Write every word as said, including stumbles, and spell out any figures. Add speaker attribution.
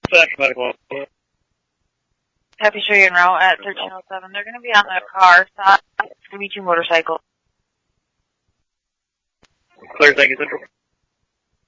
Speaker 1: Flash medical.
Speaker 2: Happy Street and route at thirteen oh seven. They're going to be on the car side. It's going to be two motorcycles.
Speaker 1: Clear, thank you, Central.